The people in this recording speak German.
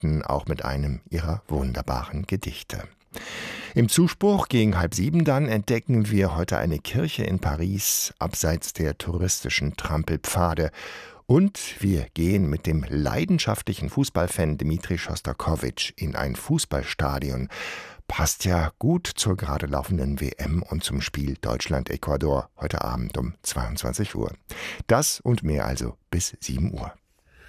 enden auch mit einem ihrer wunderbaren Gedichte. Im Zuspruch gegen 6:30 dann entdecken wir heute eine Kirche in Paris, abseits der touristischen Trampelpfade. Und wir gehen mit dem leidenschaftlichen Fußballfan Dmitri Schostakowitsch in ein Fußballstadion. Passt ja gut zur gerade laufenden WM und zum Spiel Deutschland-Ecuador heute Abend um 22 Uhr. Das und mehr also bis 7 Uhr.